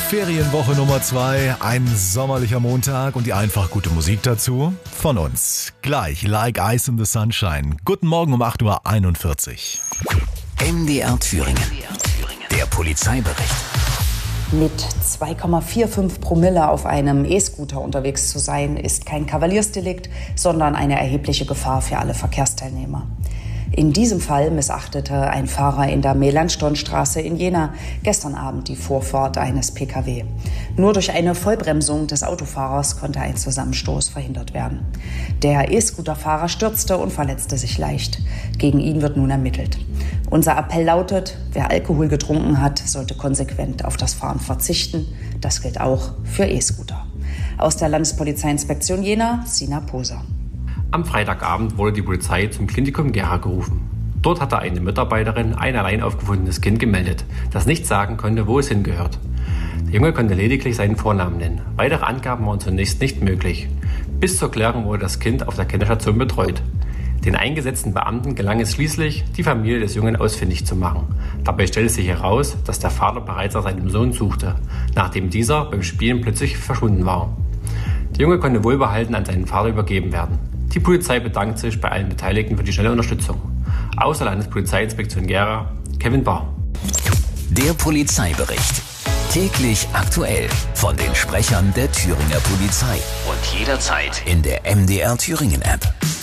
Ferienwoche Nummer 2, ein sommerlicher Montag und die einfach gute Musik dazu von uns. Gleich Like Ice in the Sunshine. Guten Morgen um 8:41 Uhr. MDR Thüringen. Der Polizeibericht. Mit 2,45 Promille auf einem E-Scooter unterwegs zu sein, ist kein Kavaliersdelikt, sondern eine erhebliche Gefahr für alle Verkehrsteilnehmer. In diesem Fall missachtete ein Fahrer in der Melanchthonstraße in Jena gestern Abend die Vorfahrt eines Pkw. Nur durch eine Vollbremsung des Autofahrers konnte ein Zusammenstoß verhindert werden. Der E-Scooter-Fahrer stürzte und verletzte sich leicht. Gegen ihn wird nun ermittelt. Unser Appell lautet, wer Alkohol getrunken hat, sollte konsequent auf das Fahren verzichten. Das gilt auch für E-Scooter. Aus der Landespolizeiinspektion Jena, Sina Poser. Am Freitagabend wurde die Polizei zum Klinikum Gera gerufen. Dort hatte eine Mitarbeiterin ein allein aufgefundenes Kind gemeldet, das nicht sagen konnte, wo es hingehört. Der Junge konnte lediglich seinen Vornamen nennen. Weitere Angaben waren zunächst nicht möglich. Bis zur Klärung wurde das Kind auf der Kinderstation betreut. Den eingesetzten Beamten gelang es schließlich, die Familie des Jungen ausfindig zu machen. Dabei stellte sich heraus, dass der Vater bereits nach seinem Sohn suchte, nachdem dieser beim Spielen plötzlich verschwunden war. Der Junge konnte wohlbehalten an seinen Vater übergeben werden. Die Polizei bedankt sich bei allen Beteiligten für die schnelle Unterstützung. Aus der Landespolizeiinspektion Gera, Kevin Bahr. Der Polizeibericht. Täglich aktuell von den Sprechern der Thüringer Polizei. Und jederzeit in der MDR Thüringen App.